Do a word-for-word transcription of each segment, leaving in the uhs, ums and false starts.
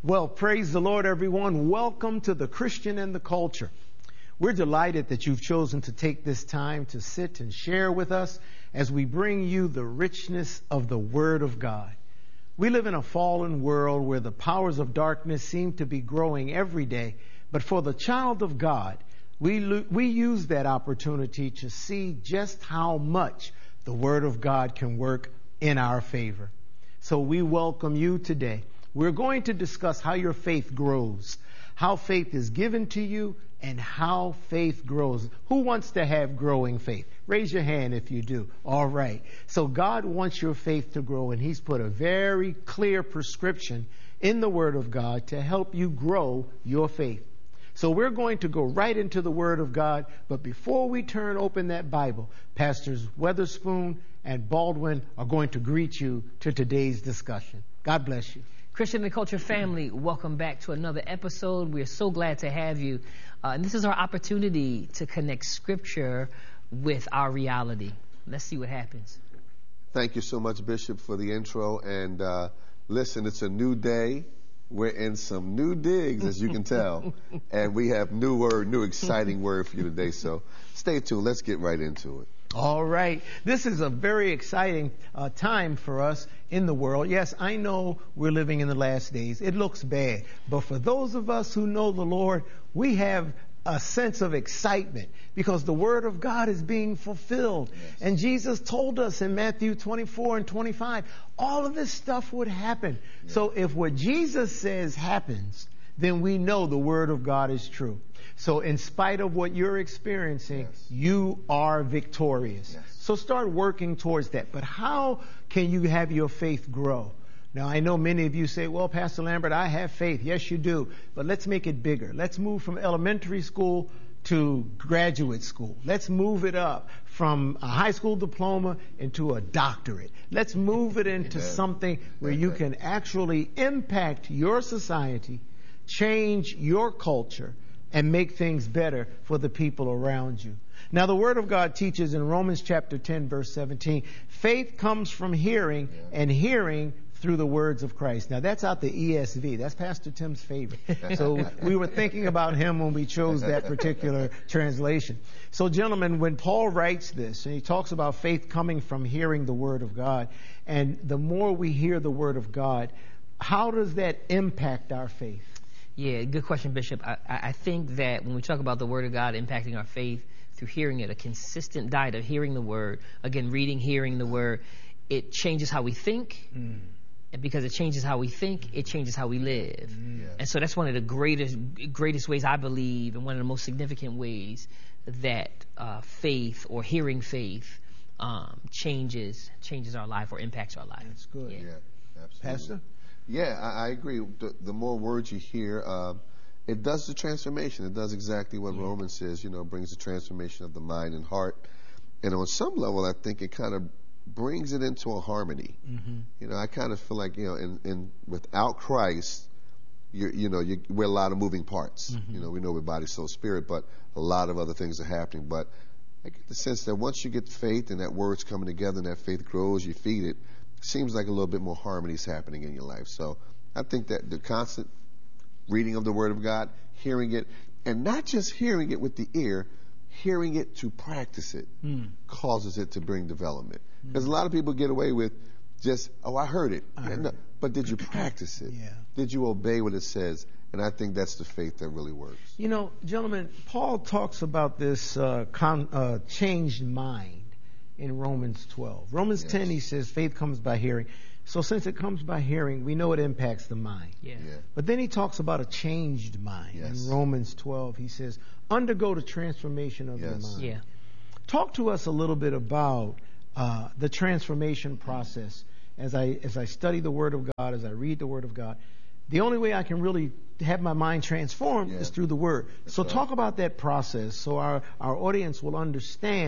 Well, praise the Lord, everyone. Welcome to the Christian and the Culture. We're delighted that you've chosen to take this time to sit and share with us as we bring you the richness of the Word of God. We live in a fallen world where the powers of darkness seem to be growing every day, but for the child of God, we, lo- we use that opportunity to see just how much the Word of God can work in our favor. So we welcome you today. We're going to discuss how your faith grows, how faith is given to you, and how faith grows. Who wants to have growing faith? Raise your hand if you do. All right. So God wants your faith to grow, and He's put a very clear prescription in the Word of God to help you grow your faith. So we're going to go right into the Word of God. But before we turn open that Bible, Pastors Weatherspoon and Baldwin are going to greet you to today's discussion. God bless you. Christian and Culture family, welcome back to another episode. We are so glad to have you. Uh, and this is our opportunity to connect Scripture with our reality. Let's see what happens. Thank you so much, Bishop, for the intro. And uh, listen, it's a new day. We're in some new digs, as you can tell. And we have new word, new exciting word for you today. So stay tuned. Let's get right into it. All right. This is a very exciting uh, time for us in the world. Yes, I know we're living in the last days. It looks bad. But for those of us who know the Lord, we have a sense of excitement because the Word of God is being fulfilled. Yes. And Jesus told us in Matthew twenty-four and twenty-five, all of this stuff would happen. Yes. So if what Jesus says happens, then we know the Word of God is true. So in spite of what you're experiencing, yes, you are victorious. Yes. So start working towards that. But how can you have your faith grow? Now, I know many of you say, well, Pastor Lambert, I have faith. Yes, you do. But let's make it bigger. Let's move from elementary school to graduate school. Let's move it up from a high school diploma into a doctorate. Let's move it into Amen. Something where Amen. You can actually impact your society, change your culture, and make things better for the people around you. Now, the Word of God teaches in Romans chapter ten, verse seventeen, faith comes from hearing, yeah. and hearing through the words of Christ. Now, that's out the E S V. That's Pastor Tim's favorite. So we were thinking about him when we chose that particular translation. So, gentlemen, when Paul writes this, and he talks about faith coming from hearing the Word of God, and the more we hear the Word of God, how does that impact our faith? Yeah, good question, Bishop. I, I think that when we talk about the Word of God impacting our faith through hearing it, a consistent diet of hearing the Word, again, reading, hearing the Word, it changes how we think. Mm. And because it changes how we think, it changes how we live. Mm. Yes. And so that's one of the greatest greatest ways, I believe, and one of the most significant ways that uh, faith or hearing faith um, changes changes our life or impacts our life. That's good. Yeah, yeah, absolutely. Pastor? Yeah, I, I agree. The, the more words you hear, uh, it does the transformation. It does exactly what yeah. Romans says, you know, brings the transformation of the mind and heart. And on some level, I think it kind of brings it into a harmony. Mm-hmm. You know, I kind of feel like, you know, in, in without Christ, you you know, you, we're a lot of moving parts. Mm-hmm. You know, we know we're body, soul, spirit, but a lot of other things are happening. But I get the sense that once you get faith and that word's coming together and that faith grows, you feed it, seems like a little bit more harmony is happening in your life. So I think that the constant reading of the Word of God, hearing it, and not just hearing it with the ear, hearing it to practice it, mm. causes it to bring development. Because mm. a lot of people get away with just, oh, I heard it. I heard no, it. But did you practice it? Yeah. Did you obey what it says? And I think that's the faith that really works. You know, gentlemen, Paul talks about this uh, con- uh, changed mind in Romans twelve. Romans yes. ten, he says, faith comes by hearing. So since it comes by hearing, we know it impacts the mind. Yeah. Yeah. But then he talks about a changed mind. Yes. In Romans twelve, he says, undergo the transformation of yes. the mind. Yeah. Talk to us a little bit about uh, the transformation process. As I as I study the Word of God, as I read the Word of God, the only way I can really have my mind transformed yeah. is through the Word. That's so right. talk about that process so our, our audience will understand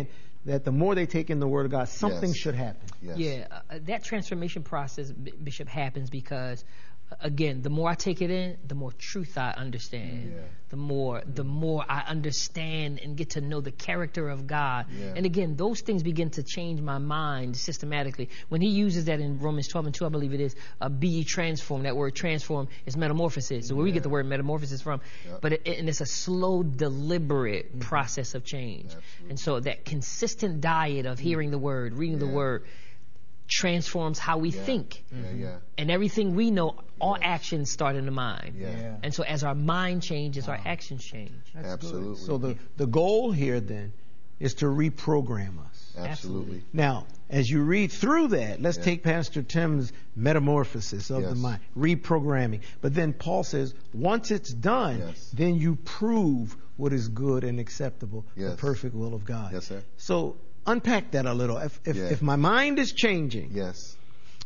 that the more they take in the Word of God, something Yes. should happen. Yes. Yeah, uh, that transformation process, B- Bishop, happens because, uh, again, the more I take it in, the more truth I understand. Yeah. The more, the more I understand and get to know the character of God. Yeah. And again, those things begin to change my mind systematically. When he uses that in Romans twelve and two, I believe it is, uh, be ye transformed. That word transform is metamorphosis. So where we get the word metamorphosis from. Yep. But it, and it's a slow, deliberate Mm-hmm. process of change. Absolutely. And so that consistent diet of hearing the word, reading the Yeah. word, transforms how we Yeah. think. Yeah, yeah. And everything we know, all Yes. actions start in the mind. Yeah. Yeah. And so as our mind changes, our actions change. That's good. Absolutely. So the, the goal here then is to reprogram us. Absolutely. Now, as you read through that, let's Yeah. take Pastor Tim's metamorphosis of the Yes. mind, reprogramming. But then Paul says, once it's done, Yes. then you prove what is good and acceptable, the Yes. perfect will of God. Yes, sir. So unpack that a little. If, if, Yeah. if my mind is changing, Yes.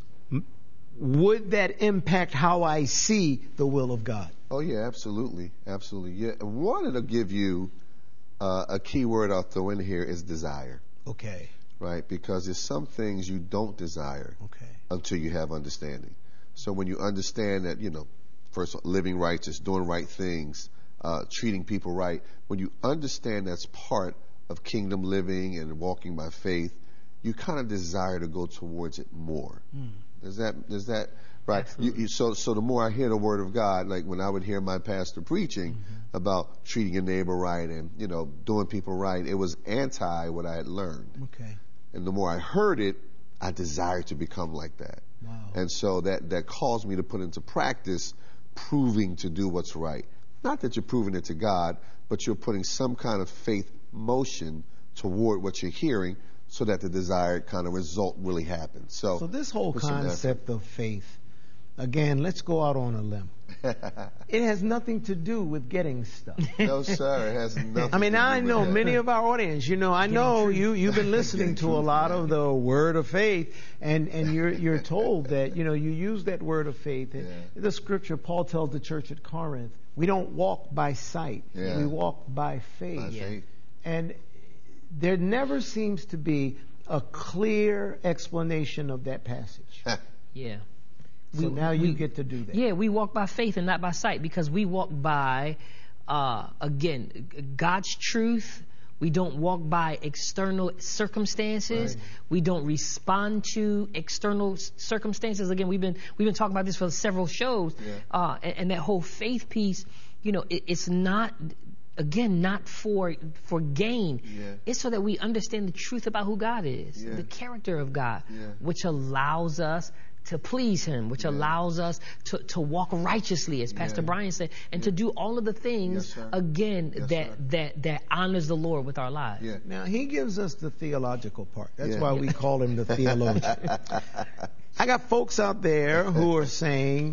would that impact how I see the will of God? Oh yeah, absolutely, absolutely. Yeah, one it'll give you uh, a key word I'll throw in here is desire, Okay. right? Because there's some things you don't desire Okay. until you have understanding. So when you understand that, you know, first living righteous, doing right things, uh, treating people right, when you understand that's part of kingdom living and walking by faith, you kind of desire to go towards it more. Mm. Does that, does that, right? You, you, so, so the more I hear the word of God, like when I would hear my pastor preaching Mm-hmm. about treating your neighbor right and, you know, doing people right, it was anti what I had learned. Okay. And the more I heard it, I desired to become like that. Wow. And so that, that caused me to put into practice proving to do what's right. Not that you're proving it to God, but you're putting some kind of faith motion toward what you're hearing so that the desired kind of result really happens. So, So this whole put some effort. concept of faith, again, let's go out on a limb. It has nothing to do with getting stuff. No, sir, it has nothing I mean, to do I with know that. many of our audience, you know, I know you, you've been listening to a truth, lot man. of the word of faith, and, and you're, you're told that, you know, you use that word of faith. And Yeah. the scripture, Paul tells the church at Corinth, we don't walk by sight, Yeah. we walk by faith. By faith. And there never seems to be a clear explanation of that passage. Yeah. So We- now you we- get to do that. Yeah, we walk by faith and not by sight because we walk by, uh, again, God's truth. We don't walk by external circumstances. Right. We don't respond to external s- circumstances. Again, we've been we've been talking about this for several shows, Yeah. uh, and, and that whole faith piece. You know, it, it's not. Again, not for for gain. Yeah. It's so that we understand the truth about who God is, Yeah. the character of God, Yeah. which allows us to please Him, which Yeah. allows us to, to walk righteously, as Pastor Yeah. Brian said, and to do all of the things, Yes, sir. again, Yes, that, sir. that that honors the Lord with our lives. Yeah. Now, he gives us the theological part. That's Yeah. why we call him the theologian. I got folks out there who are saying,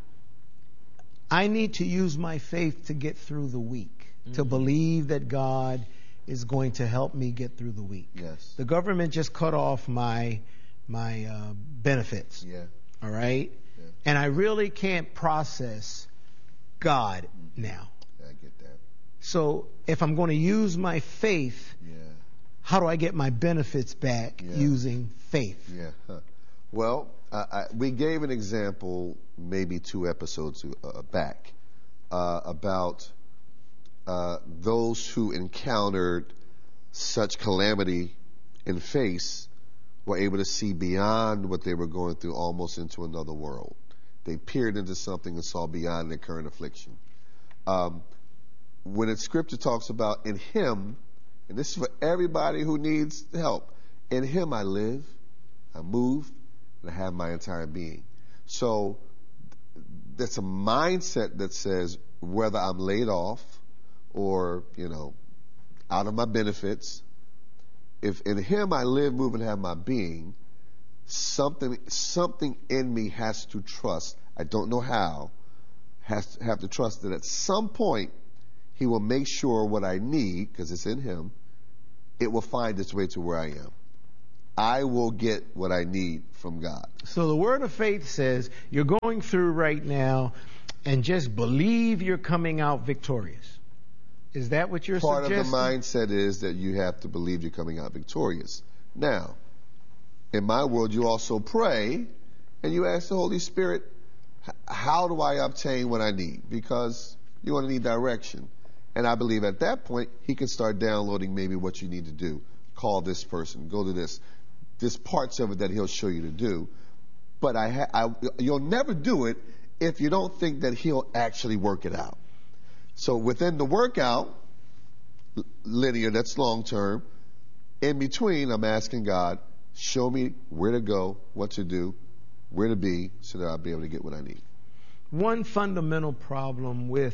I need to use my faith to get through the week, mm-hmm. to believe that God is going to help me get through the week. Yes. The government just cut off my my uh, benefits. Yeah. All right? Yeah. And I really can't process God now. I get that. So if I'm going to use my faith, Yeah. how do I get my benefits back Yeah. using faith? Yeah. Huh. Well, uh, I, we gave an example maybe two episodes uh, back uh, about uh, those who encountered such calamity in face were able to see beyond what they were going through almost into another world. They peered into something and saw beyond their current affliction. Um, when the scripture talks about in Him, and this is for everybody who needs help, in Him I live, I move, and I have my entire being. So that's a mindset that says whether I'm laid off or, you know, out of my benefits, if in Him I live, move, and have my being, something something in me has to trust. I don't know how. Has to have to trust that at some point He will make sure what I need, because it's in Him, it will find its way to where I am. I will get what I need from God. So the word of faith says you're going through right now and just believe you're coming out victorious. Is that what you're Part suggesting? of the mindset is that you have to believe you're coming out victorious. Now, in my world, you also pray and you ask the Holy Spirit, how do I obtain what I need? Because you're going to need direction. And I believe at that point, he can start downloading maybe what you need to do. Call this person, go to this. There's parts of it that he'll show you to do. But I, ha- I you'll never do it if you don't think that he'll actually work it out. So within the workout, linear, that's long term. In between, I'm asking God, show me where to go, what to do, where to be, so that I'll be able to get what I need. One fundamental problem with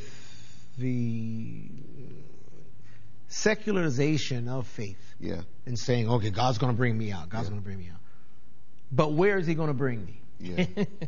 the secularization of faith, Yeah. and saying, okay, God's going to bring me out. God's Yeah. going to bring me out. But where is he going to bring me? Yeah.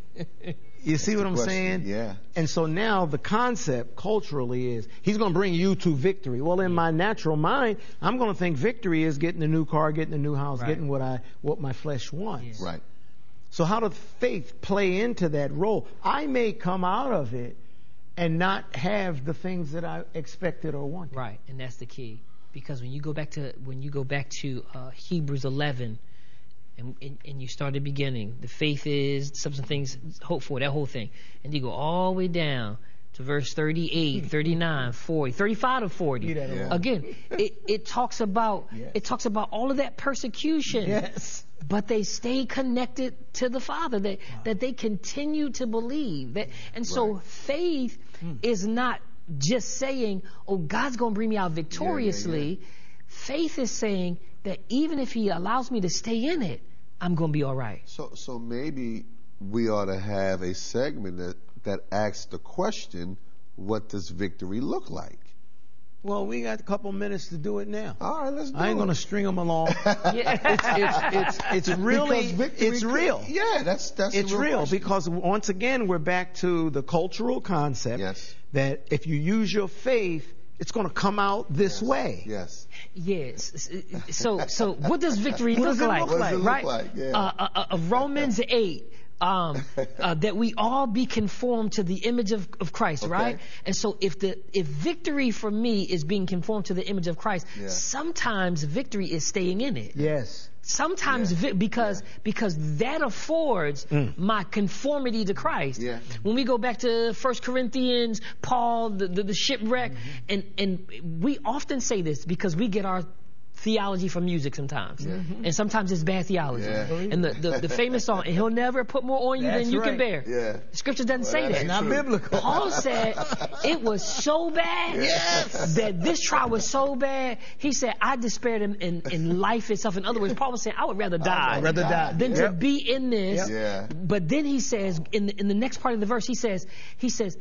You see what I'm question. saying? Yeah. And so now the concept culturally is he's going to bring you to victory. Well, in my natural mind, I'm going to think victory is getting a new car, getting a new house, Right. getting what I what my flesh wants. Yes. Right. So how does faith play into that role? I may come out of it and not have the things that I expected or wanted. Right, and that's the key. Because when you go back to when you go back to uh, Hebrews eleven, and, and and you start at the beginning, the faith is substance things hope for, that whole thing, and you go all the way down to verse thirty-eight, thirty-nine, forty, thirty-five to forty. Leave that alone. Yeah. Again, it, it talks about Yes. it talks about all of that persecution. Yes. But they stay connected to the Father. That that they continue to believe. That and so Right. faith is not just saying, "Oh, God's going to bring me out victoriously." Faith is saying that even if He allows me to stay in it, I'm going to be all right. So, so maybe we ought to have a segment that, that asks the question, what does victory look like? Well, we got a couple minutes to do it now. All right, let's do I ain't it. going to string them along. Yeah. it's, it's, it's, it's really, Because victory it's could- real. Yeah, that's, that's a It's real real question. because once again, we're back to the cultural concept Yes. that if you use your faith, it's going to come out this way. Yes. Yes. So, so what does victory What look does it like? look What does like? it look Right? like? Yeah. Uh, uh, uh, Romans eight. Um, uh, that we all be conformed to the image of, of Christ, Okay. right? And so, if the if victory for me is being conformed to the image of Christ, Yeah. sometimes victory is staying in it. Yes. Sometimes Yeah. vi- because because that affords my conformity to Christ. Yeah. When we go back to First Corinthians, Paul, the, the, the shipwreck, and and we often say this because we get our theology from music sometimes, and sometimes it's bad theology. Yeah. And the, the the famous song, and He'll never put more on you That's than you right. can bear. Yeah. The scripture doesn't Well, say that that. ain't Not true. biblical. Paul said it was so bad Yes. that this trial was so bad. He said, I despaired in, in, in life itself. In other words, Paul was saying, I would rather die I'd rather die. than to Yep. be in this. Yep. Yeah. But then he says, in the, in the next part of the verse, he says, he says,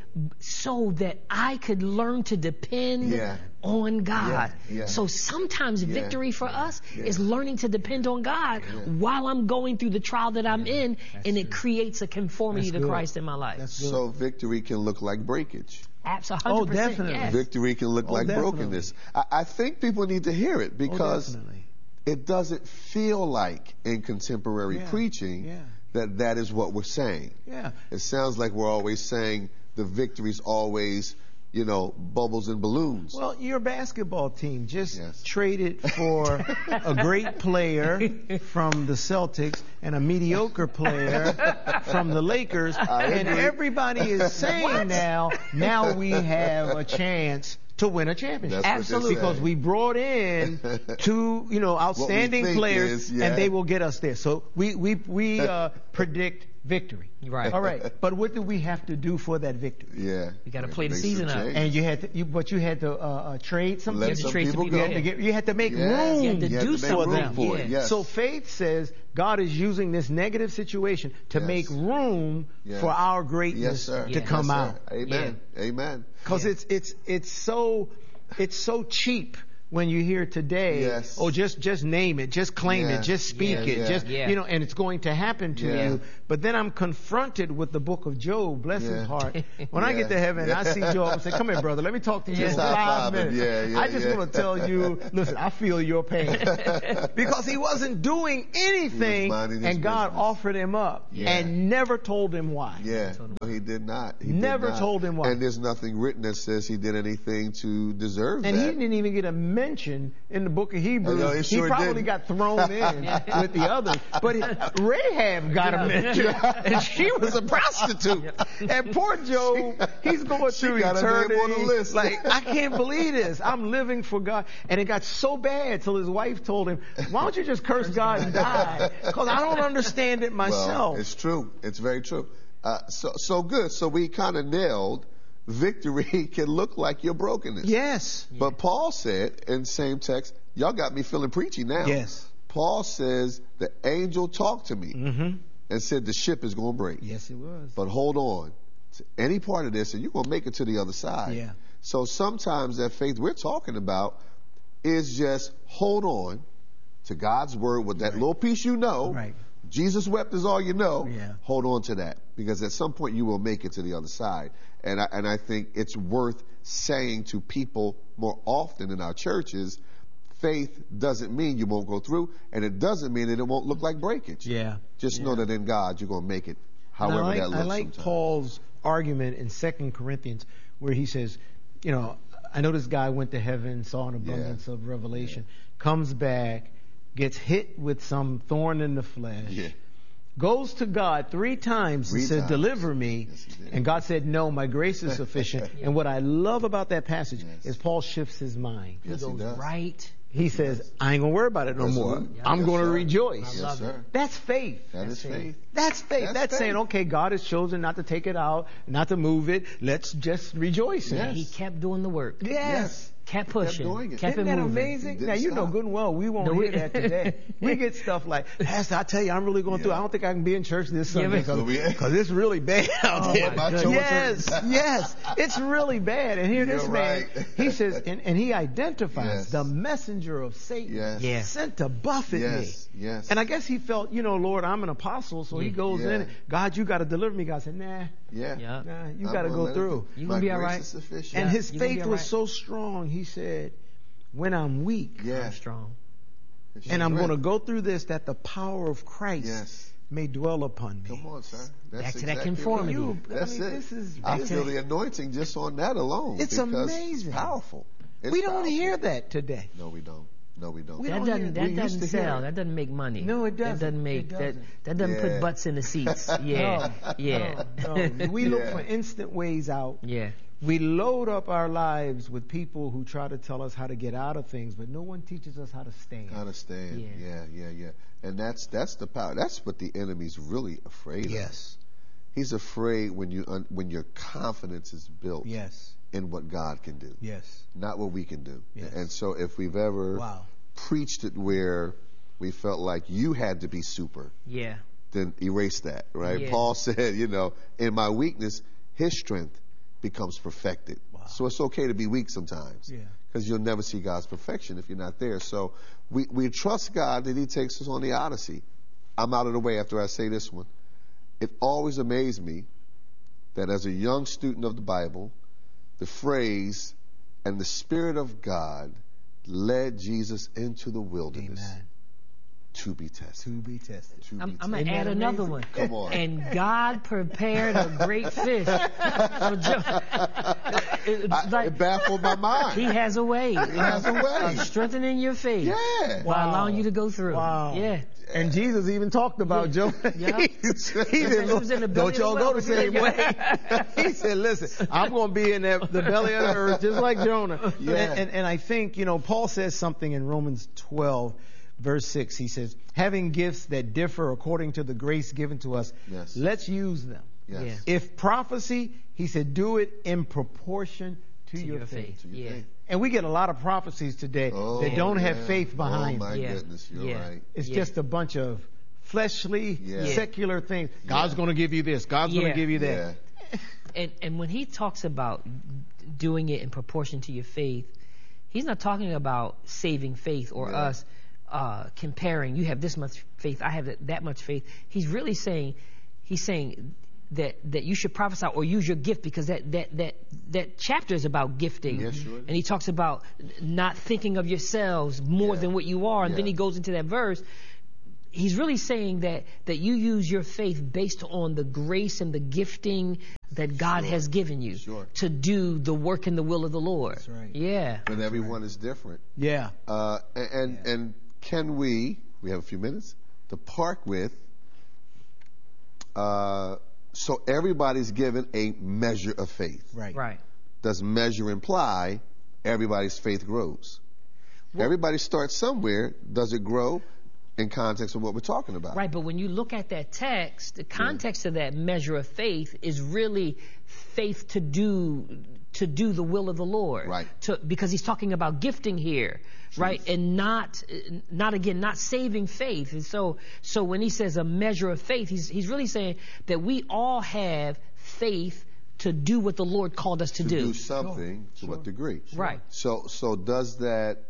so that I could learn to depend Yeah. on God. Yeah. Yeah. So sometimes Yeah. victory for us Yeah. is learning to depend on God while I'm going through the trial that I'm in, and it creates a conformity That's to good. Christ in my life. That's good. So victory can look like breakage. Absolutely. Oh, definitely. Yes. Victory can look Oh, like definitely. brokenness. I, I think people need to hear it Oh, because definitely. it doesn't feel like in contemporary Yeah. preaching Yeah. that that is what we're saying. Yeah. It sounds like we're always saying the victory's always, you know, bubbles and balloons. Well, your basketball team just Yes. traded for a great player from the Celtics and a mediocre player from the Lakers. And agree. everybody is saying now, now we have a chance to win a championship. That's what they're Absolutely. Because saying. we brought in two, you know, outstanding think players, is, yeah. and they will get us there. So we we we uh, predict victory. Right. All right. But what do we have to do for that victory? Yeah. You gotta Yeah, play the make season some out. change. And you had to, you, but you had to uh, uh, trade some Let had to some trade some people people go. You had to, get, you had to make Yeah. room You had to You do to make something for room them. for it, Yeah. yes. So faith says God is using this negative situation to Yes. make room Yes. for our Yes, greatness sir. to Yeah. come Yes, out. sir. Amen. Amen. Because Yeah. it's it's it's so it's so cheap when you hear today, Yes. oh, just just name it, just claim Yeah. it, just speak Yeah, it, yeah. just Yeah. you know, and it's going to happen to Yeah. you. But then I'm confronted with the book of Job, bless Yeah. his heart. When I Yeah. get to heaven, I see Job and say, "Come here, brother, let me talk to you Just for high five five him. minutes. Yeah, yeah, I just yeah. want to tell you, listen, I feel your pain because he wasn't doing anything, minding his and God business. offered him up Yeah. and never told him why. Yeah, no, he did not. He Never did not. told him why. And there's nothing written that says he did anything to deserve And that. he didn't even get a mention in the book of Hebrews. No, he sure probably didn't. got thrown in with the others. But he, Rahab got a mention, and she was a prostitute. And poor Job, he's going She through got her name eternity. on the list. Like, I can't believe this. I'm living for God. And it got so bad till his wife told him, why don't you just curse God and die? Because I don't understand it myself. Well, it's true. It's very true. Uh, so, so good. So we kind of nailed victory can look like your brokenness. Yes. But Paul said in same text, y'all got me feeling preachy now. Yes. Paul says the angel talked to me Mm-hmm. and said the ship is going to break. Yes, it was. But hold on to any part of this and you're going to make it to the other side. Yeah. So sometimes that faith we're talking about is just hold on to God's word with that Right. little piece you know. Right. Jesus wept is all you know. Yeah. Hold on to that because at some point you will make it to the other side. And I, and I think it's worth saying to people more often in our churches, faith doesn't mean you won't go through, and it doesn't mean that it won't look like breakage. Yeah. Just know Yeah. that in God you're going to make it, And however I like, that looks I like sometimes. Paul's argument in Second Corinthians where he says, you know, I know this guy went to heaven, saw an abundance Yeah. of revelation, comes back, gets hit with some thorn in the flesh, Yeah. goes to God three times Three and said, times. deliver me. Yes, he did. And God said, no, my grace is sufficient. And what I love about that passage Yes. is Paul shifts his mind. Yes, he he goes does. right. He says, I ain't going to worry about it no more. Resolute. I'm Yes, going to sir. rejoice. I Yes, love it. sir. That's faith. That is That's faith. That's faith. That's That's, faith. saying, okay, God has chosen not to take it out, not to move it. Let's just rejoice in Yes. it. He kept doing the work. Yes. Kept Kept pushing. doing it. Kept Isn't it that moving. amazing? He didn't Now, you know stop. good and well we won't No, hear we- that today. We get stuff like, Pastor, I tell you, I'm really going through. I don't think I can be in church this Yeah, Sunday but- because it's really bad out Oh, there. my goodness. Yes, yes. It's really bad. And here You're this man, right. he says, and, and he identifies Yes. the messenger of Satan Yes. Yeah. sent to buffet Yes. me. Yes. And I guess he felt, you know, Lord, I'm an apostle, so he Yeah. goes Yeah. in. God, you got to deliver me. God said, nah, Yeah. Yeah. nah, you I'm got to gonna go let it through. be. You My gonna be all grace right. is sufficient. And Yeah, his you gonna be faith all was right. so strong. He said, when I'm weak, Yeah. I'm strong. It's and I'm strength. going to go through this, that the power of Christ Yes. may dwell upon me. Come on, sir. That's Back to that exactly conformity. right. You- I That's mean, it. this is- I this feel is- the anointing just on that alone. It's because amazing. It's powerful. It's we don't powerful. hear that today. No, we don't. No, we don't. We That don't hear- doesn't. we That used doesn't to hear sell. it. That doesn't make money. No, it doesn't. That doesn't make It that. doesn't. That doesn't Yeah. put butts in the seats. Yeah. No, yeah. no, no. We look Yeah. for instant ways out. Yeah. We load up our lives with people who try to tell us how to get out of things, but no one teaches us how to stand. How to stand. Yeah. Yeah, yeah, yeah. And that's that's the power. That's what the enemy's really afraid of. Yes. He's afraid when you un, when your confidence is built Yes. in what God can do, Yes. not what we can do. Yes. And so if we've ever Wow. preached it where we felt like you had to be super, Yeah. then erase that, right? Yeah. Paul said, you know, in my weakness, his strength becomes perfected. Wow. So it's okay to be weak sometimes. Yeah. Because you'll never see God's perfection if you're not there. So we, we trust God that he takes us on the Odyssey. I'm out of the way after I say this one. It always amazed me that as a young student of the Bible, the phrase, and the Spirit of God led Jesus into the wilderness Amen. to be tested. To be tested. To I'm, be I'm gonna Isn't add that another amazing? one. Come on. And God prepared a great fish. So Jo- it's I, like it baffled my mind. he has a way. He has a way. of strengthening your faith. Yeah. By Wow. allowing you to go through. Wow. Yeah. And Jesus even talked about Yeah. Jonah. Yeah. he He said, he was in the belly don't y'all of the go whale, the same but way. He said, listen, I'm going to be in that, the belly of the earth just like Jonah. Yeah. And, and, and I think, you know, Paul says something in Romans twelve, verse six. He says, having gifts that differ according to the grace given to us, Yes. let's use them. Yes. Yeah. If prophecy, he said, do it in proportion to, To your, your faith. faith. To your Yeah. faith. And we get a lot of prophecies today Oh, that don't have yeah. faith behind Oh, my them. Yeah. goodness. You're Yeah. right. It's Yeah. just a bunch of fleshly, Yeah. secular things. God's Yeah. going to give you this. God's going Yeah. to give you that. Yeah. And and when he talks about doing it in proportion to your faith, He's not talking about saving faith or Yeah. us uh, comparing. You have this much faith, I have that, that much faith. He's really saying, he's saying that that you should prophesy or use your gift, because that that that that chapter is about gifting. Yes, sure it And he talks about not thinking of yourselves more Yeah. than what you are. And then Yeah. he goes into that verse. He's really saying that that you use your faith based on the grace and the gifting that God Sure. has given you Sure. to do the work and the will of the Lord. That's right. Yeah. But everyone is different. Yeah. Uh, and and, Yeah. and can we, we have a few minutes, to park with, uh, so everybody's given a measure of faith. Right. Right. Does measure imply everybody's faith grows? Everybody starts somewhere. Does it grow in context of what we're talking about? Right, but when you look at that text, the context of that measure of faith is really faith to do to do the will of the Lord. Right. To, because he's talking about gifting here, right, and not not again not saving faith. And so so when he says a measure of faith, he's he's really saying that we all have faith to do what the Lord called us to, To do. do something, to Sure. what degree? Right. So so does that?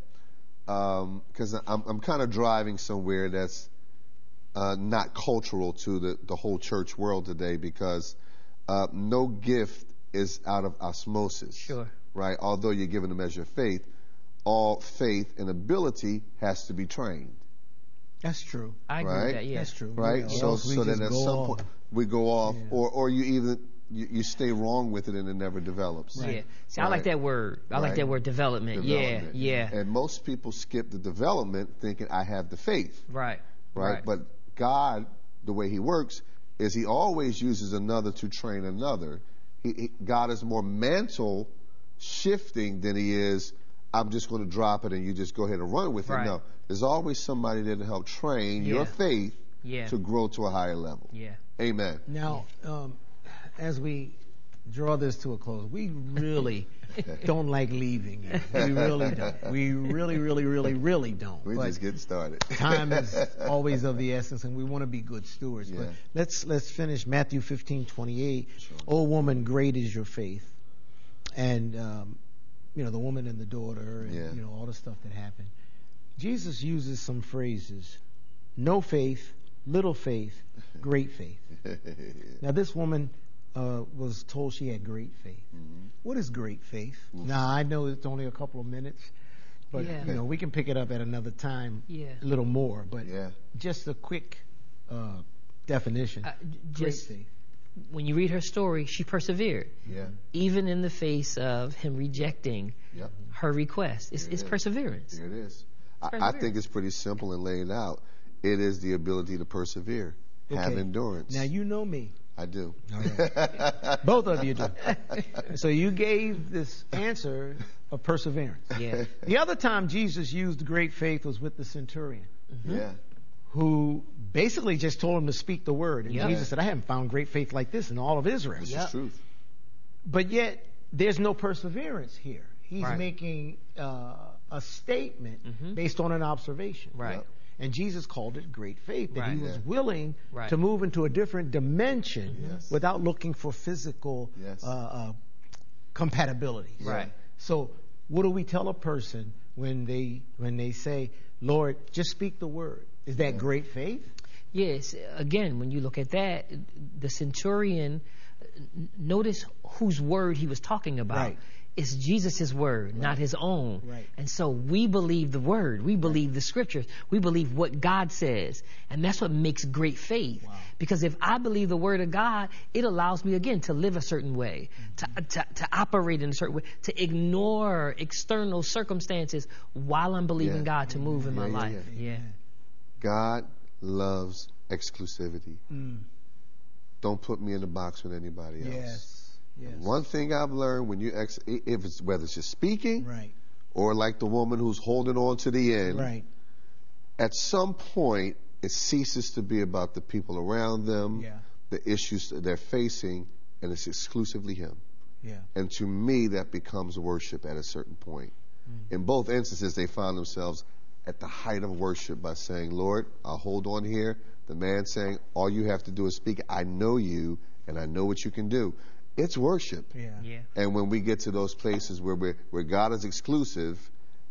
Because I'm I'm kind of driving somewhere that's uh, not cultural to the the whole church world today, because uh, no gift is out of osmosis. Sure. Right. Although you're given a measure of faith, all faith and ability has to be trained. That's true. I agree Right. with that. Yeah. That's true. Right. Yeah, or So else we so just then at go some off. point we go off, Yeah. or or you even you, you stay wrong with it and it never develops. Yeah. See, I like Right. that word. I like Right. that word development. Development. Yeah. Yeah. And most people skip the development thinking I have the faith. Right. Right? But God, the way he works, is he always uses another to train another. He, he, God is more mantle shifting than he is, I'm just going to drop it and you just go ahead and run with it. Right. No. There's always somebody there to help train Yeah. your faith Yeah. to grow to a higher level. Yeah. Amen. Now, um, as we draw this to a close, we really don't like leaving you. We really don't. We really, really, really, really don't. We're But just getting started. time is always of the essence, and we want to be good stewards. Yeah. But let's let's finish Matthew fifteen twenty-eight. Sure. O woman, great is your faith, and um, you know the woman and the daughter, and Yeah. you know all the stuff that happened. Jesus uses some phrases: no faith, little faith, great faith. Now this woman uh, was told she had great faith. Mm-hmm. What is great faith? Now I know it's only a couple of minutes, but Yeah. you know we can pick it up at another time, Yeah. a little more. But Yeah. just a quick uh, definition. Uh, j- great just faith. when you read her story, she persevered, Yeah. even in the face of him rejecting Yep. her request. It's, There it it's is. perseverance. Here it is. I, I perseverance. think it's pretty simple and laid out. It is the ability to persevere, have Okay. endurance. Now you know me. I do. Both of you do. So you gave this answer of perseverance. Yeah. The other time Jesus used great faith was with the centurion, Yeah. who basically just told him to speak the word. And Yep. Jesus said, I haven't found great faith like this in all of Israel. This Yep. is truth. But yet, there's no perseverance here. He's Right. making uh, a statement Mhm. based on an observation. Right. Yep. And Jesus called it great faith, that Right. he was Yeah. willing Right. to move into a different dimension Yes. without looking for physical Yes. uh, uh, compatibility. Right. So, what do we tell a person when they when they say, "Lord, just speak the word"? Is that Yeah. great faith? Yes. Again, when you look at that, the centurion, n- notice whose word he was talking about. Right. It's Jesus' word, not his own. Right. And so we believe the word. We believe the scriptures. We believe what God says. And that's what makes great faith. Wow. Because if I believe the word of God, it allows me, again, to live a certain way, Mm-hmm. to, to, to operate in a certain way, to ignore external circumstances while I'm believing Yeah. God to move in Yeah, my yeah, life. yeah. Yeah. God loves exclusivity. Mm. Don't put me in a box with anybody else. Yes. Yes. One thing I've learned when you ex- if it's whether it's just speaking Right. or like the woman who's holding on to the end, Right. at some point it ceases to be about the people around them, Yeah. the issues that they're facing, and it's exclusively him. Yeah. And to me, that becomes worship at a certain point. Mm. In both instances, they found themselves at the height of worship by saying, Lord, I'll hold on here. The man saying, all you have to do is speak. I know you, and I know what you can do. It's worship. Yeah. Yeah. And when we get to those places where we're, where God is exclusive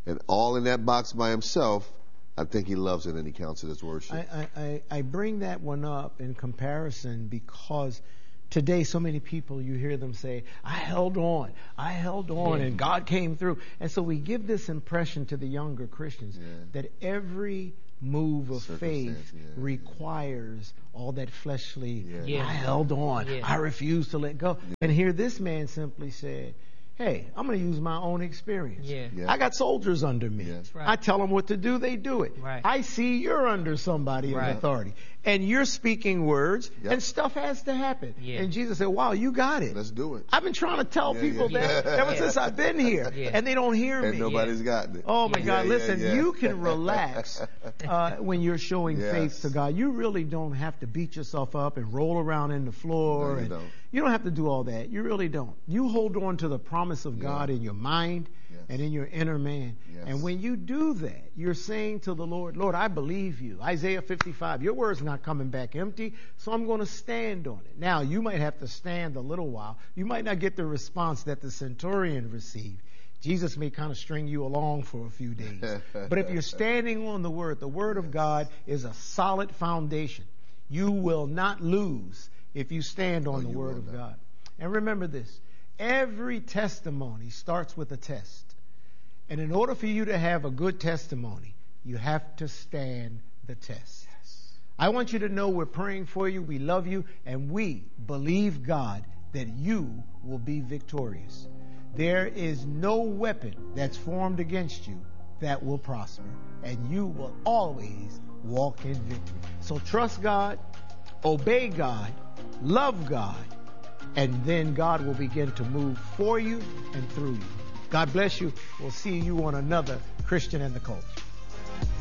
and all in that box by himself, I think he loves it and he counts it as worship. I, I, I bring that one up in comparison because today so many people, you hear them say, I held on, I held on, yeah. and God came through. And so we give this impression to the younger Christians yeah. that every move of faith yeah, requires yeah. all that fleshly, yeah. Yeah. I held on, yeah. I refuse to let go. Yeah. And here this man simply said, hey, I'm going to use my own experience. Yeah. Yeah. I got soldiers under me. Yeah. Right. I tell them what to do, they do it. Right. I see you're under somebody right. of authority. And you're speaking words, yep. and stuff has to happen. Yeah. And Jesus said, wow, you got it. Let's do it. I've been trying to tell yeah, people yeah. that ever Yeah. since I've been here, Yeah. and they don't hear and me. nobody's yeah. gotten it. Oh, my yeah, God, yeah, listen, yeah. you can relax uh, when you're showing yes. faith to God. You really don't have to beat yourself up and roll around in the floor. No, you and don't. You don't have to do all that. You really don't. You hold on to the promise of Yeah. God in your mind yes. and in your inner man. Yes. And when you do that, you're saying to the Lord, Lord, I believe you. Isaiah fifty-five, your word's not coming back empty, so I'm going to stand on it. Now, you might have to stand a little while. You might not get the response that the centurion received. Jesus may kind of string you along for a few days. But if you're standing on the Word, the Word of God is a solid foundation. You will not lose if you stand on No, the you Word will of not. God. And remember this, every testimony starts with a test. And in order for you to have a good testimony, you have to stand the test. Yes. I want you to know we're praying for you, we love you, and we believe God that you will be victorious. There is no weapon that's formed against you that will prosper, and you will always walk in victory. So trust God, obey God, love God, and then God will begin to move for you and through you. God bless you. We'll see you on another Christian and the Culture.